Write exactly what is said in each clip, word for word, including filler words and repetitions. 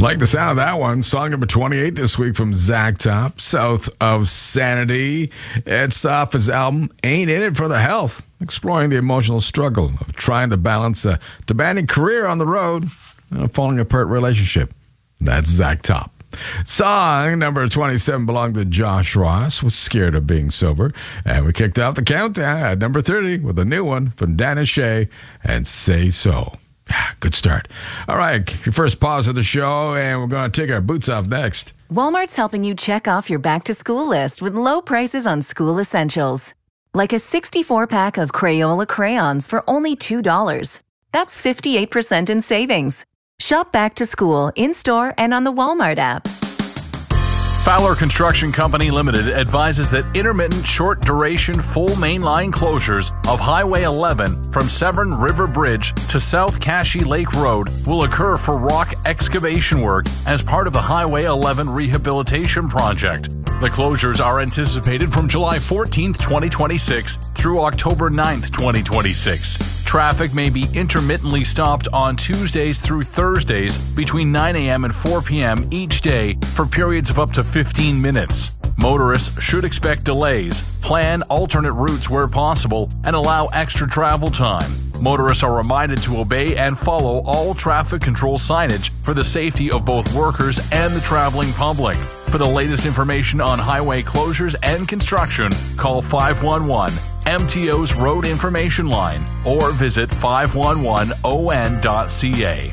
Like the sound of that one. Song number twenty-eight this week from Zach Top, South of Sanity. It's off his album, Ain't In It For The Health, exploring the emotional struggle of trying to balance a demanding career on the road and a falling apart relationship. That's Zach Top. Song number twenty-seven belonged to Josh Ross, was Scared of Being Sober. And we kicked off the countdown at number thirty with a new one from Dana Shea and Say So. Good start. All right, your first pause of the show, and we're going to take our boots off next. Walmart's helping you check off your back-to-school list with low prices on school essentials. Like a sixty-four pack of Crayola crayons for only two dollars. That's fifty-eight percent in savings. Shop back to school in-store and on the Walmart app. Fowler Construction Company Limited advises that intermittent short-duration full mainline closures of Highway eleven from Severn River Bridge to South Cashie Lake Road will occur for rock excavation work as part of the Highway eleven rehabilitation project. The closures are anticipated from July fourteenth, twenty twenty-six through October ninth, twenty twenty-six. Traffic may be intermittently stopped on Tuesdays through Thursdays between nine a.m. and four p.m. each day for periods of up to fifteen minutes. Motorists should expect delays, plan alternate routes where possible, and allow extra travel time. Motorists are reminded to obey and follow all traffic control signage for the safety of both workers and the traveling public. For the latest information on highway closures and construction, call five one one M T O's Road Information Line or visit five one one O N dot C A.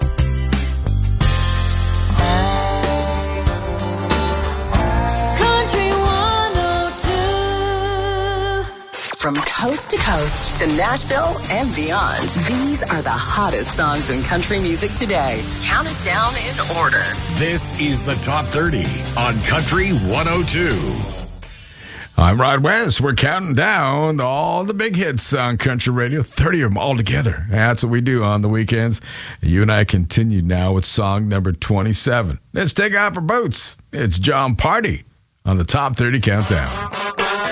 From coast to coast to Nashville and beyond, these are the hottest songs in country music today. Count it down in order. This is the Top thirty on Country one oh two. I'm Rod West. We're counting down all the big hits on country radio, thirty of them all together. That's what we do on the weekends. You and I continue now with song number twenty-seven. Let's take off our boots. It's John Party on the Top thirty Countdown.